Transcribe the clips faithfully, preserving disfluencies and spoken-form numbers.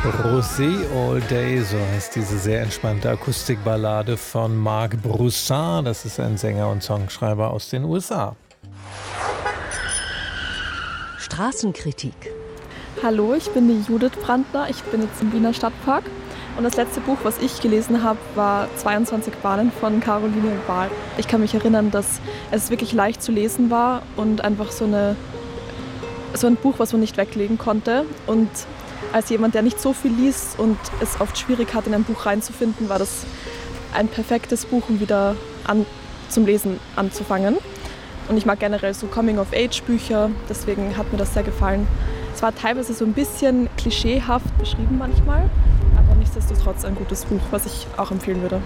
Rosé All Day, so heißt diese sehr entspannte Akustikballade von Marc Broussin. Das ist ein Sänger und Songschreiber aus den U S A. Straßenkritik. Hallo, ich bin die Judith Brandner. Ich bin jetzt im Wiener Stadtpark. Und das letzte Buch, was ich gelesen habe, war zweiundzwanzig Bahnen von Caroline Wahl. Ich kann mich erinnern, dass es wirklich leicht zu lesen war und einfach so, eine, so ein Buch, was man nicht weglegen konnte. Und als jemand, der nicht so viel liest und es oft schwierig hat, in ein Buch reinzufinden, war das ein perfektes Buch, um wieder an, zum Lesen anzufangen. Und ich mag generell so Coming-of-Age-Bücher, deswegen hat mir das sehr gefallen. Es war teilweise so ein bisschen klischeehaft beschrieben manchmal, aber nichtsdestotrotz ein gutes Buch, was ich auch empfehlen würde.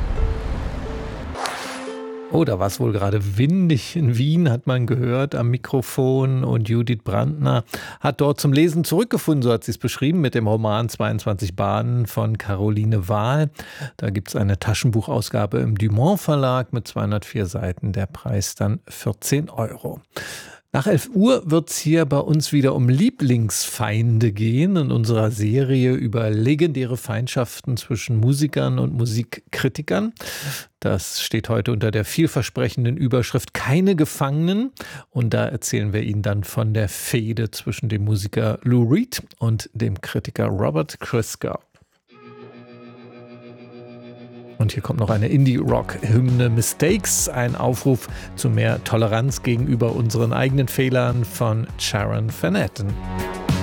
Oh, da war es wohl gerade windig in Wien, hat man gehört am Mikrofon. Und Judith Brandner hat dort zum Lesen zurückgefunden, so hat sie es beschrieben, mit dem Roman zweiundzwanzig Bahnen von Caroline Wahl. Da gibt es eine Taschenbuchausgabe im Dumont Verlag mit zweihundertvier Seiten. Der Preis dann vierzehn Euro. Nach elf Uhr wird es hier bei uns wieder um Lieblingsfeinde gehen in unserer Serie über legendäre Feindschaften zwischen Musikern und Musikkritikern. Das steht heute unter der vielversprechenden Überschrift Keine Gefangenen. Und da erzählen wir Ihnen dann von der Fehde zwischen dem Musiker Lou Reed und dem Kritiker Robert Christgau. Und hier kommt noch eine Indie-Rock-Hymne Mistakes, ein Aufruf zu mehr Toleranz gegenüber unseren eigenen Fehlern von Sharon Van Etten.